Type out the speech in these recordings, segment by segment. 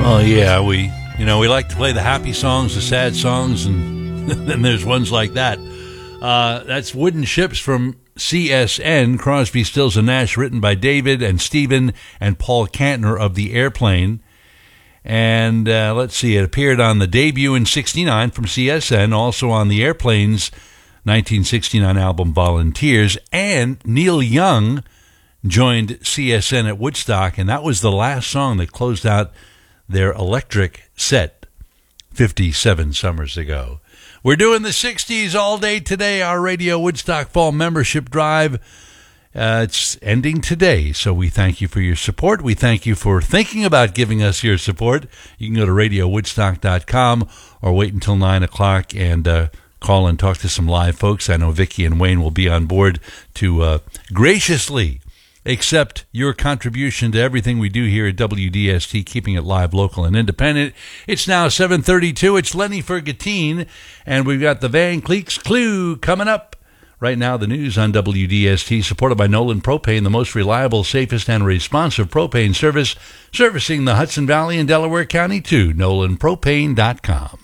Oh, yeah, we like to play the happy songs, the sad songs, and then there's ones like that. That's Wooden Ships from CSN, Crosby, Stills, and Nash, written by David and Stephen and Paul Kantner of The Airplane. And let's see, it appeared on the debut in 1969 from CSN, also on The Airplane's 1969 album Volunteers, and Neil Young joined CSN at Woodstock, and that was the last song that closed out their electric set 57 summers ago. We're doing the 60s all day today, our Radio Woodstock Fall membership drive. It's ending today, so we thank you for your support. We thank you for thinking about giving us your support. You can go to radiowoodstock.com or wait until 9 o'clock and call and talk to some live folks. I know Vicki and Wayne will be on board to graciously accept your contribution to everything we do here at WDST, keeping it live, local, and independent. It's now 7:32. It's Lenny Fergatine, and we've got the Van Cleek's Clue coming up. Right now, the news on WDST, supported by Nolan Propane, the most reliable, safest, and responsive propane service, servicing the Hudson Valley and Delaware County, too. NolanPropane.com.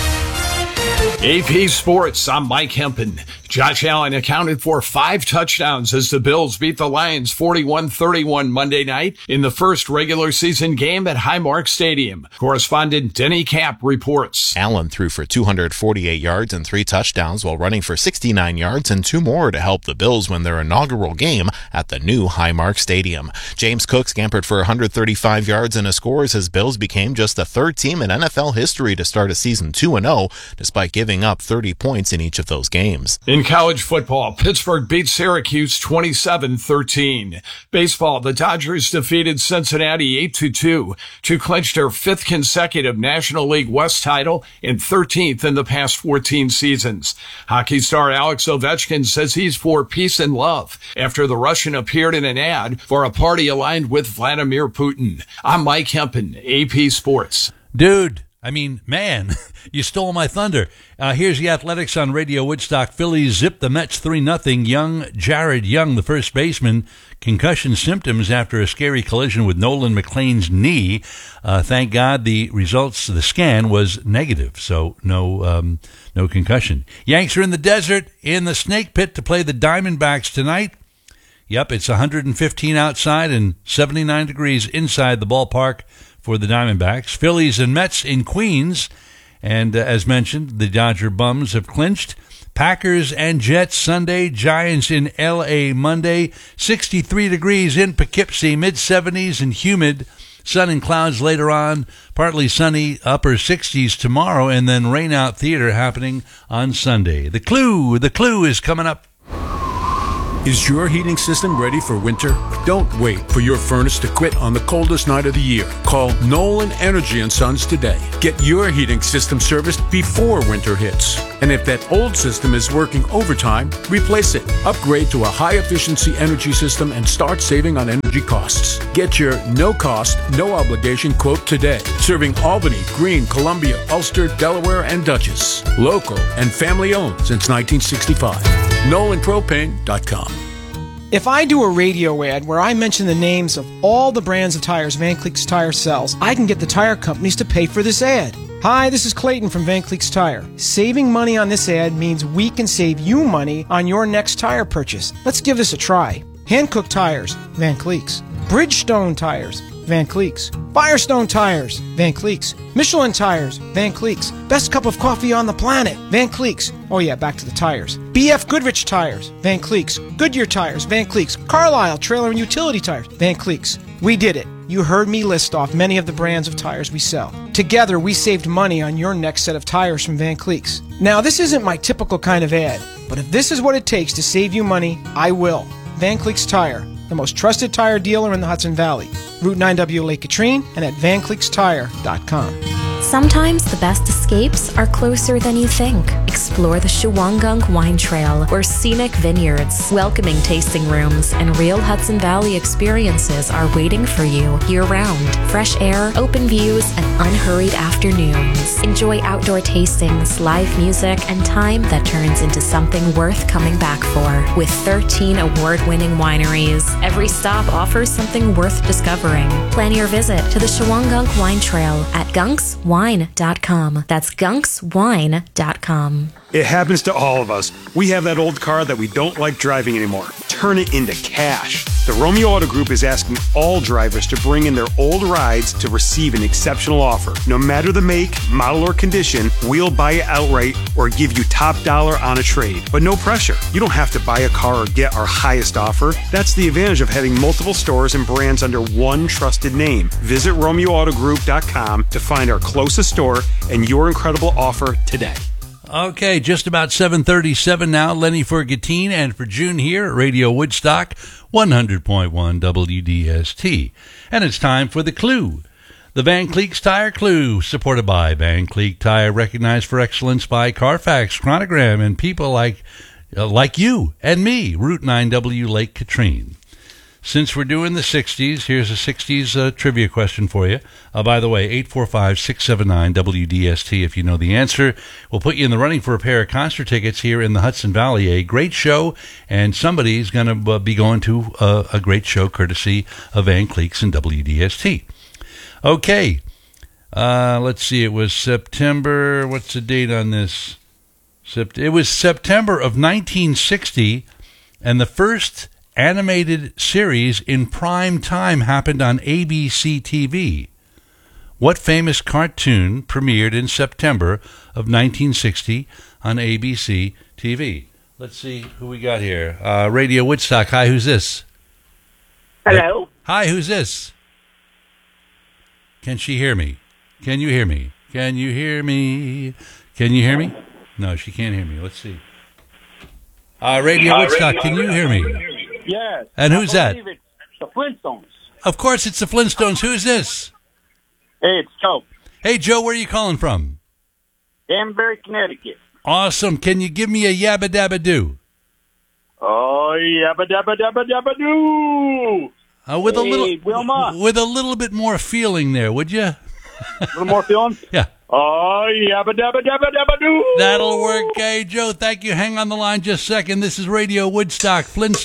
AP Sports, I'm Mike Hempen. Josh Allen accounted for 5 touchdowns as the Bills beat the Lions 41-31 Monday night in the first regular season game at Highmark Stadium. Correspondent Denny Cap reports. Allen threw for 248 yards and 3 touchdowns while running for 69 yards and 2 more to help the Bills win their inaugural game at the new Highmark Stadium. James Cook scampered for 135 yards and a score as his Bills became just the 3rd team in NFL history to start a season 2-0, despite giving up 30 points in each of those games. In college football, Pittsburgh beat Syracuse 27-13. Baseball, the Dodgers defeated Cincinnati 8-2 to clinch their 5th consecutive National League West title and 13th in the past 14 seasons. Hockey star Alex Ovechkin says he's for peace and love after the Russian appeared in an ad for a party aligned with Vladimir Putin. I'm Mike Hempen, AP Sports. Dude, man, you stole my thunder. Here's the athletics on Radio Woodstock. Phillies zip the Mets 3-0. Jared Young, the first baseman, concussion symptoms after a scary collision with Nolan McLean's knee. Thank God the scan was negative, so no concussion. Yanks are in the desert in the Snake Pit to play the Diamondbacks tonight. Yep, it's 115 outside and 79 degrees inside the ballpark for the Diamondbacks. Phillies and Mets in Queens. And as mentioned, the Dodger Bums have clinched. Packers and Jets Sunday. Giants in L.A. Monday. 63 degrees in Poughkeepsie. Mid-70s and humid. Sun and clouds later on. Partly sunny, upper 60s tomorrow. And then rain out theater happening on Sunday. The Clue is coming up. Is your heating system ready for winter? Don't wait for your furnace to quit on the coldest night of the year. Call Nolan Energy & Sons today. Get your heating system serviced before winter hits. And if that old system is working overtime, replace it. Upgrade to a high-efficiency energy system and start saving on energy costs. Get your no-cost, no-obligation quote today. Serving Albany, Greene, Columbia, Ulster, Delaware, and Dutchess. Local and family-owned since 1965. NolanPropane.com. If I do a radio ad where I mention the names of all the brands of tires Van Cleek's Tire sells, I can get the tire companies to pay for this ad. Hi, this is Clayton from Van Cleek's Tire. Saving money on this ad means we can save you money on your next tire purchase. Let's give this a try. Hankook Tires, Van Cleek's. Bridgestone Tires, Van Cleek's. Firestone Tires, Van Cleek's. Michelin Tires, Van Cleek's. Best cup of coffee on the planet, Van Cleek's. Oh yeah, back to the tires. BF Goodrich Tires, Van Cleek's. Goodyear Tires, Van Cleek's. Carlisle Trailer and Utility Tires, Van Cleek's. We did it. You heard me list off many of the brands of tires we sell. Together, we saved money on your next set of tires from Van Cleek's. Now, this isn't my typical kind of ad, but if this is what it takes to save you money, I will. Van Cleek's Tire, the most trusted tire dealer in the Hudson Valley. Route 9W Lake Katrine and at VanCleeksTire.com. Sometimes the best escapes are closer than you think. Explore the Shawangunk Wine Trail, where scenic vineyards, welcoming tasting rooms, and real Hudson Valley experiences are waiting for you year-round. Fresh air, open views, and unhurried afternoons. Enjoy outdoor tastings, live music, and time that turns into something worth coming back for. With 13 award-winning wineries, every stop offers something worth discovering. Plan your visit to the Shawangunk Wine Trail at gunkswine.com. That's gunkswine.com. It happens to all of us. We have that old car that we don't like driving anymore. Turn it into cash. The Romeo Auto Group is asking all drivers to bring in their old rides to receive an exceptional offer. No matter the make, model, or condition, we'll buy it outright or give you top dollar on a trade. But no pressure. You don't have to buy a car or get our highest offer. That's the advantage of having multiple stores and brands under one trusted name. Visit RomeoAutoGroup.com to find our closest store and your incredible offer today. Okay, just about 7:37 now. Lenny Fergatine, and for June here at Radio Woodstock, 100.1 WDST. And it's time for the Clue. The Van Cleek's Tire Clue, supported by Van Cleek Tire, recognized for excellence by Carfax, Chronogram, and people like you and me, Route 9W Lake Katrine. Since we're doing the 60s, here's a 60s trivia question for you. By the way, 845-679-WDST if you know the answer. We'll put you in the running for a pair of concert tickets here in the Hudson Valley. A great show, and somebody's going to be going to a great show courtesy of Van Cleek's and WDST. Okay, let's see. It was September. What's the date on this? It was September of 1960, and the first animated series in prime time happened on ABC TV. What famous cartoon premiered in September of 1960 on ABC TV? Let's see who we got here. Radio Woodstock. Hi, who's this? Hello. Hi, who's this? Can she hear me? Can you hear me? Can you hear me? Can you hear me? No, she can't hear me. Let's see. Radio Woodstock, can you hear me? Yes. And who's that? It's the Flintstones. Of course, it's the Flintstones. Who's this? Hey, it's Joe. Hey, Joe, where are you calling from? Danbury, Connecticut. Awesome. Can you give me a yabba dabba doo? Oh, yabba dabba dabba dabba doo. With a little bit more feeling there, would you? A little more feeling? Yeah. Oh, yabba dabba dabba dabba doo. That'll work. Hey, Joe, thank you. Hang on the line just a second. This is Radio Woodstock. Flintstones.